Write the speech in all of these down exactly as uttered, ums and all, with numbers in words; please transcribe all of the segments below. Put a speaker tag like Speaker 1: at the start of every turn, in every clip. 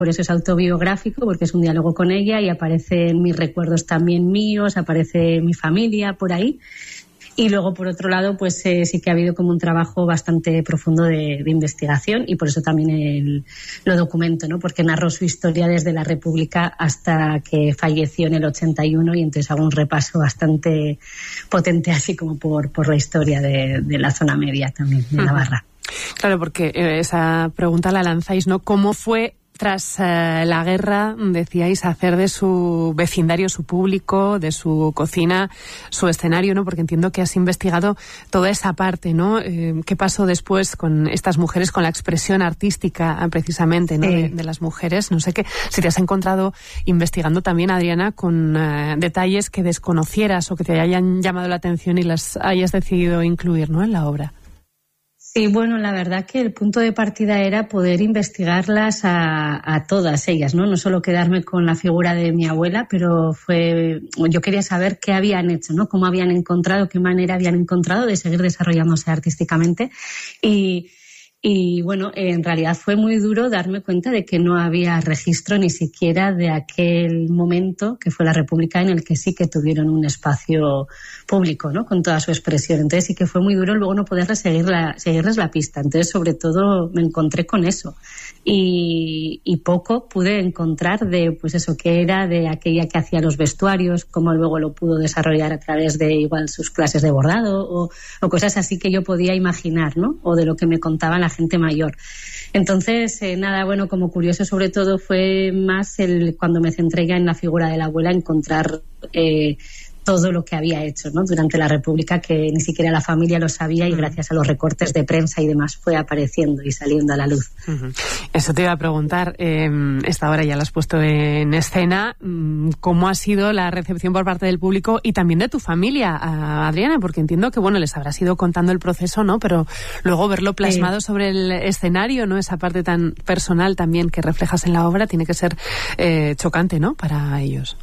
Speaker 1: por eso es autobiográfico, porque es un diálogo con ella y aparecen mis recuerdos también míos, aparece mi familia por ahí. Y luego, por otro lado, pues eh, sí que ha habido como un trabajo bastante profundo de, de investigación y por eso también el, lo documento, ¿no? Porque narro su historia desde la República hasta que falleció en el ochenta y uno y entonces hago un repaso bastante potente así como por, por la historia de, de la zona media también, de Navarra.
Speaker 2: Claro, porque esa pregunta la lanzáis, ¿no? ¿Cómo fue tras eh, la guerra, decíais, hacer de su vecindario su público, de su cocina su escenario, ¿no? Porque entiendo que has investigado toda esa parte, ¿no? Eh, ¿Qué pasó después con estas mujeres, con la expresión artística precisamente, ¿no? Sí. de, de las mujeres? No sé qué, si te has encontrado investigando también, Adriana, con eh, detalles que desconocieras o que te hayan llamado la atención y las hayas decidido incluir, ¿no? En la obra.
Speaker 1: Sí, bueno, la verdad que el punto de partida era poder investigarlas a, a todas ellas, ¿no? No solo quedarme con la figura de mi abuela, pero fue, yo quería saber qué habían hecho, ¿no? Cómo habían encontrado, qué manera habían encontrado de seguir desarrollándose artísticamente y Y bueno, en realidad fue muy duro darme cuenta de que no había registro ni siquiera de aquel momento que fue la República en el que sí que tuvieron un espacio público, ¿no? Con toda su expresión. Entonces sí que fue muy duro luego no poderles seguir la, seguirles la pista. Entonces sobre todo me encontré con eso. Y, y poco pude encontrar de, pues eso, que era de aquella que hacía los vestuarios, cómo luego lo pudo desarrollar a través de igual sus clases de bordado o, o cosas así que yo podía imaginar, ¿no? O de lo que me contaba la gente mayor. Entonces, eh, nada, bueno, como curioso sobre todo fue más el cuando me centré ya en la figura de la abuela, encontrar eh, todo lo que había hecho, ¿no? Durante la República, que ni siquiera la familia lo sabía y gracias a los recortes de prensa y demás fue apareciendo y saliendo a la luz.
Speaker 2: Uh-huh. Eso te iba a preguntar, eh, esta hora ya la has puesto en escena, ¿cómo ha sido la recepción por parte del público y también de tu familia, Adriana? Porque entiendo que, bueno, les habrás ido contando el proceso, ¿no? Pero luego verlo plasmado sí. sobre el escenario, ¿no? Esa parte tan personal también que reflejas en la obra tiene que ser eh, chocante, ¿no? Para ellos.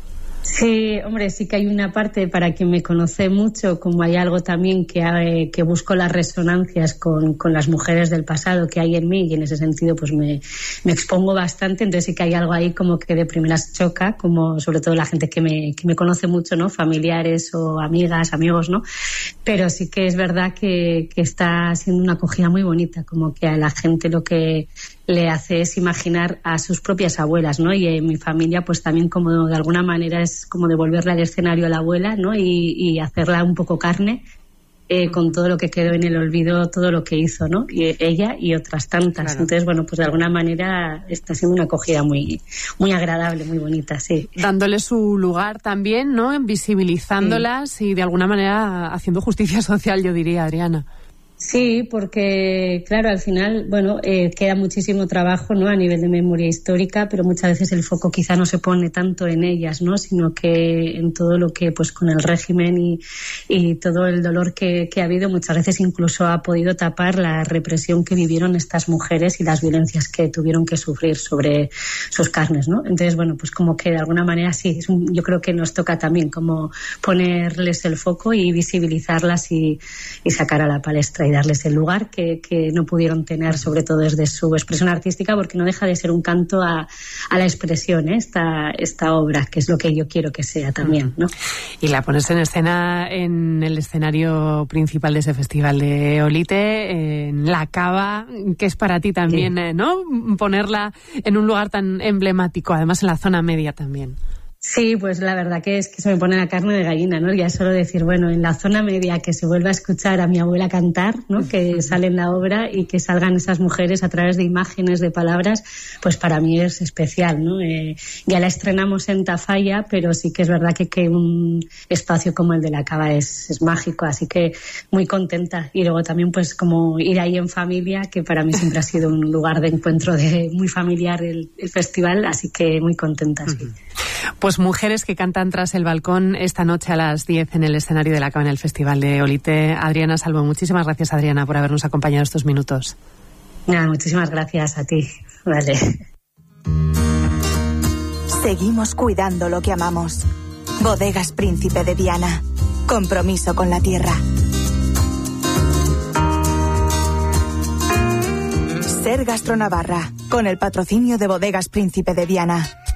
Speaker 1: Sí, hombre, sí que hay una parte para quien me conoce mucho, como hay algo también que, eh, que busco las resonancias con, con las mujeres del pasado que hay en mí y en ese sentido pues me, me expongo bastante, entonces sí que hay algo ahí como que de primeras choca, como sobre todo la gente que me, que me conoce mucho, ¿no? Familiares o amigas, amigos, ¿no? Pero sí que es verdad que, que está siendo una acogida muy bonita, como que a la gente lo que le hace es imaginar a sus propias abuelas, ¿no? Y en mi familia pues también como de alguna manera es como devolverle al escenario a la abuela, ¿no? Y, y hacerla un poco carne eh, con todo lo que quedó en el olvido, todo lo que hizo, ¿no? Y ella y otras tantas. Claro. Entonces, bueno, pues de alguna manera está siendo una acogida muy, muy agradable, muy bonita, sí.
Speaker 2: Dándole su lugar también, ¿no? Visibilizándolas sí. y de alguna manera haciendo justicia social, yo diría, Adriana.
Speaker 1: Sí, porque, claro, al final, bueno, eh, queda muchísimo trabajo, ¿no? A nivel de memoria histórica, pero muchas veces el foco quizá no se pone tanto en ellas, ¿no? Sino que en todo lo que, pues, con el régimen y, y todo el dolor que, que ha habido, muchas veces incluso ha podido tapar la represión que vivieron estas mujeres y las violencias que tuvieron que sufrir sobre sus carnes, ¿no? Entonces, bueno, pues como que de alguna manera sí, es un, yo creo que nos toca también como ponerles el foco y visibilizarlas y, y sacar a la palestra y darles el lugar que, que no pudieron tener, sobre todo desde su expresión artística, porque no deja de ser un canto a, a la expresión, ¿eh? esta, esta obra, que es lo que yo quiero que sea también, ¿no?
Speaker 2: Y la pones en escena en el escenario principal de ese festival de Olite, en La Cava, que es para ti también, sí. ¿no? Ponerla en un lugar tan emblemático, además en la zona media también.
Speaker 1: Sí, pues la verdad que es que se me pone la carne de gallina, ¿no? Ya solo decir, bueno, en la zona media que se vuelva a escuchar a mi abuela cantar, ¿no? Que sale en la obra y que salgan esas mujeres a través de imágenes, de palabras, pues para mí es especial, ¿no? Eh, ya la estrenamos en Tafalla, pero sí que es verdad que, que un espacio como el de La Cava es, es mágico, así que muy contenta. Y luego también pues como ir ahí en familia, que para mí siempre ha sido un lugar de encuentro de muy familiar el, el festival, así que muy contenta, sí.
Speaker 2: Pues mujeres que cantan tras el balcón esta noche a las diez en el escenario de La Cava en el Festival de Olite. Adriana Salvo, muchísimas gracias, Adriana, por habernos acompañado estos minutos.
Speaker 1: Nada, muchísimas gracias a ti. Vale.
Speaker 3: Seguimos cuidando lo que amamos. Bodegas Príncipe de Viana. Compromiso con la tierra. Ser Gastronavarra. con el patrocinio de Bodegas Príncipe de Viana.